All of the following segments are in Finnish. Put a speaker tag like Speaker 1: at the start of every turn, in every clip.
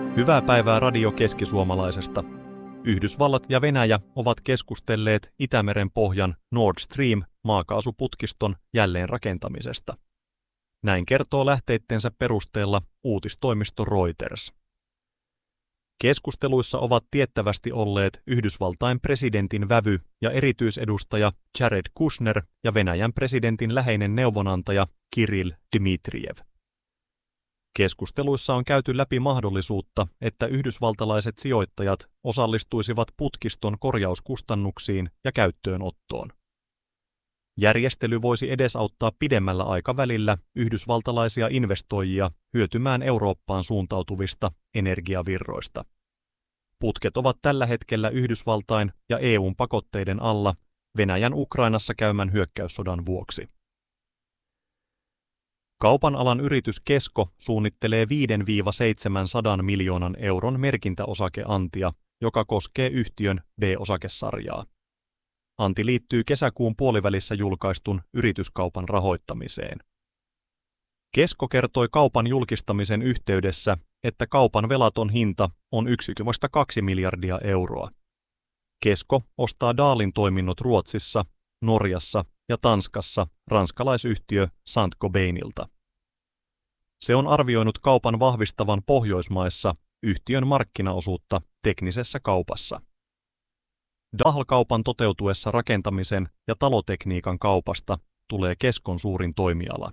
Speaker 1: Hyvää päivää Radio Keski-Suomalaisesta. Yhdysvallat ja Venäjä ovat keskustelleet Itämeren pohjan Nord Stream maakaasuputkiston jälleenrakentamisesta. Näin kertoo lähteittensä perusteella uutistoimisto Reuters. Keskusteluissa ovat tiettävästi olleet Yhdysvaltain presidentin vävy ja erityisedustaja Jared Kushner ja Venäjän presidentin läheinen neuvonantaja Kirill Dmitrijev. Keskusteluissa on käyty läpi mahdollisuutta, että yhdysvaltalaiset sijoittajat osallistuisivat putkiston korjauskustannuksiin ja käyttöönottoon. Järjestely voisi edesauttaa pidemmällä aikavälillä yhdysvaltalaisia investoijia hyötymään Eurooppaan suuntautuvista energiavirroista. Putket ovat tällä hetkellä Yhdysvaltain ja EU:n pakotteiden alla Venäjän Ukrainassa käymän hyökkäyssodan vuoksi. Kaupan alan yritys Kesko suunnittelee 5-700 miljoonan euron merkintäosakeantia, joka koskee yhtiön B-osakesarjaa. Anti liittyy kesäkuun puolivälissä julkaistun yrityskaupan rahoittamiseen. Kesko kertoi kaupan julkistamisen yhteydessä, että kaupan velaton hinta on yksiköstä 2 miljardia euroa. Kesko ostaa Daalin toiminnot Ruotsissa, Norjassa ja Tanskassa ranskalaisyhtiö Saint-Gobainilta. Se on arvioinut kaupan vahvistavan Pohjoismaissa yhtiön markkinaosuutta teknisessä kaupassa. Dahl-kaupan toteutuessa rakentamisen ja talotekniikan kaupasta tulee Keskon suurin toimiala.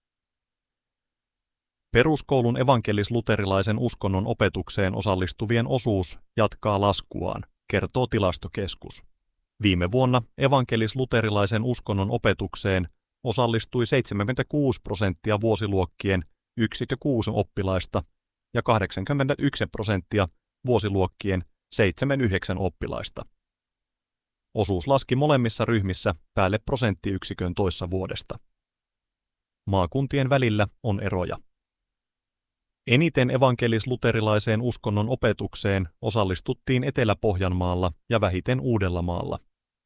Speaker 1: Peruskoulun evankelis-luterilaisen uskonnon opetukseen osallistuvien osuus jatkaa laskuaan, kertoo Tilastokeskus. Viime vuonna evankelis-luterilaisen uskonnon opetukseen osallistui 76% vuosiluokkien 1-6 oppilaista ja 81% vuosiluokkien 7-9 oppilaista. Osuus laski molemmissa ryhmissä päälle prosenttiyksikön toissa vuodesta. Maakuntien välillä on eroja. Eniten evankelis-luterilaiseen uskonnon opetukseen osallistuttiin Etelä-Pohjanmaalla ja vähiten Uudellamaalla.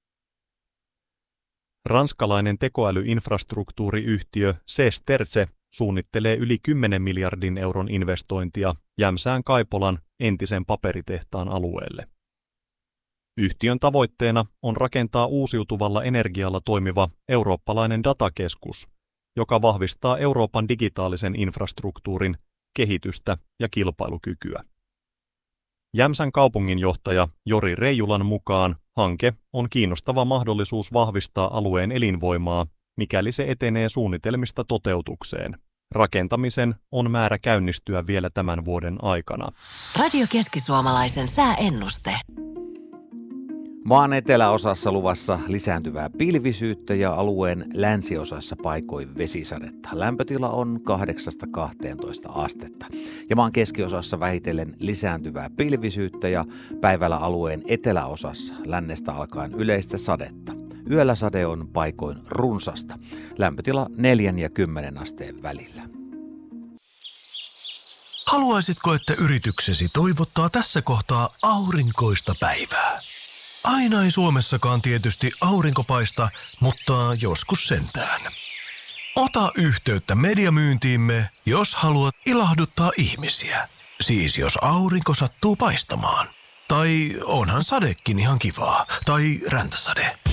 Speaker 1: Ranskalainen tekoälyinfrastruktuuriyhtiö Sesterce suunnittelee yli 10 miljardin euron investointia Jämsään Kaipolan entisen paperitehtaan alueelle. Yhtiön tavoitteena on rakentaa uusiutuvalla energialla toimiva eurooppalainen datakeskus, joka vahvistaa Euroopan digitaalisen infrastruktuurin kehitystä ja kilpailukykyä. Jämsän kaupunginjohtaja Jori Reijulan mukaan hanke on kiinnostava mahdollisuus vahvistaa alueen elinvoimaa, mikäli se etenee suunnitelmista toteutukseen. Rakentamisen on määrä käynnistyä vielä tämän vuoden aikana.
Speaker 2: Radio Keski-Suomalaisen sääennuste.
Speaker 3: Maan eteläosassa luvassa lisääntyvää pilvisyyttä ja alueen länsiosassa paikoin vesisadetta. Lämpötila on 8-12 astetta. Ja maan keskiosassa vähitellen lisääntyvää pilvisyyttä ja päivällä alueen eteläosassa lännestä alkaen yleistä sadetta. Yöllä sade on paikoin runsasta. Lämpötila 4 ja 10 asteen välillä.
Speaker 4: Haluaisitko, että yrityksesi toivottaa tässä kohtaa aurinkoista päivää? Aina ei Suomessakaan tietysti aurinko paista, mutta joskus sentään. Ota yhteyttä mediamyyntiimme, jos haluat ilahduttaa ihmisiä. Siis jos aurinko sattuu paistamaan. Tai onhan sadekin ihan kivaa. Tai räntäsade.